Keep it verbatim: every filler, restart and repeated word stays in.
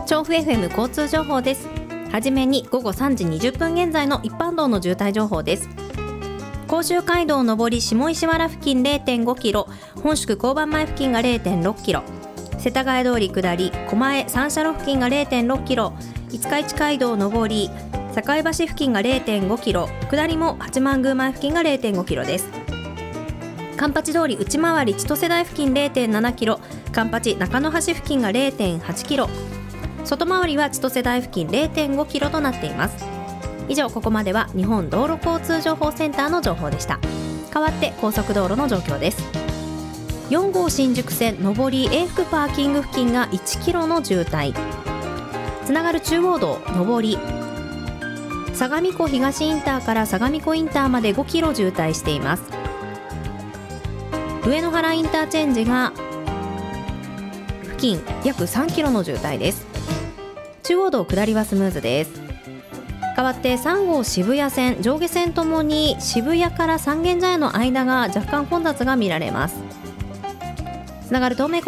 調布 エフエム 交通情報です。はじめに午後さんじにじゅっぷん現在の一般道の渋滞情報です。甲州街道上り下石原付近 れいてんごキロ、本宿交番前付近が れいてんろくキロ、世田谷通り下り狛江三社路付近が れいてんろくキロ、五日市街道上り堺橋付近が れいてんごキロ、下りも八幡宮前付近が れいてんごキロです。環八通り内回り千歳台付近 れいてんななキロ、環八中野橋付近が れいてんはちキロ、外回りは千歳台付近 れいてんごキロとなっています。以上、ここまでは日本道路交通情報センターの情報でした。代わって高速道路の状況です。よん号新宿線上り永福パーキング付近がいちキロの渋滞、つながる中央道上り相模湖東インターから相模湖インターまでごキロ渋滞しています。上野原インターチェンジが付近約さんキロの渋滞です。中央道下りはスムーズです。代わってさん号渋谷線上下線ともに渋谷から三軒茶屋の間が若干混雑が見られます。つながる東名